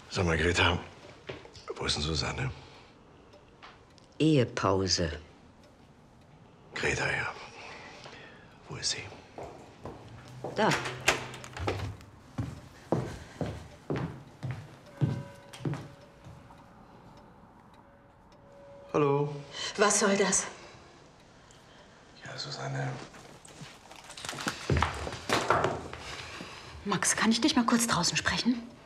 Sag mal, Greta, wo ist denn Susanne? Ehepause. Greta, ja. Wo ist sie? Da. Hallo. Was soll das? Ja, Susanne. Max, kann ich dich mal kurz draußen sprechen?